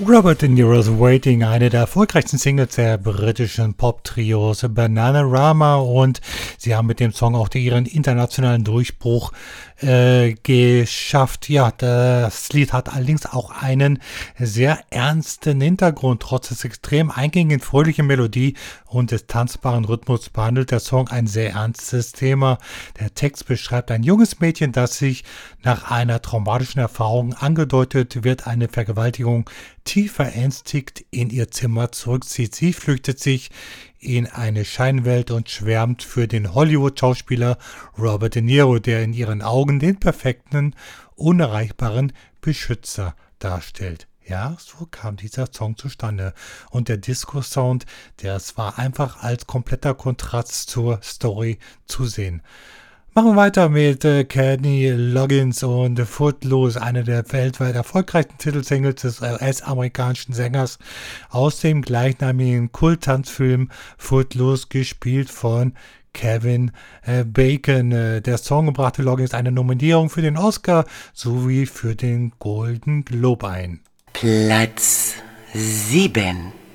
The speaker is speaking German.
Robert De Niro's Waiting, eine der erfolgreichsten Singles der britischen Pop-Trios Bananarama, und sie haben mit dem Song auch ihren internationalen Durchbruch geschafft. Ja, das Lied hat allerdings auch einen sehr ernsten Hintergrund. Trotz des extrem eingängigen, fröhlichen Melodie und des tanzbaren Rhythmus behandelt der Song ein sehr ernstes Thema. Der Text beschreibt ein junges Mädchen, das sich nach einer traumatischen Erfahrung, angedeutet wird eine Vergewaltigung, tief verängstigt in ihr Zimmer zurückzieht. Sie flüchtet sich in eine Scheinwelt und schwärmt für den Hollywood-Schauspieler Robert De Niro, der in ihren Augen den perfekten, unerreichbaren Beschützer darstellt. Ja, so kam dieser Song zustande. Und der Disco-Sound, das war einfach als kompletter Kontrast zur Story zu sehen. Machen wir weiter mit Kenny Loggins und Footloose, eine der weltweit erfolgreichsten Titelsingles des US-amerikanischen Sängers aus dem gleichnamigen Kulttanzfilm Footloose, gespielt von Kevin Bacon. Der Song brachte Loggins eine Nominierung für den Oscar sowie für den Golden Globe ein. Platz 7.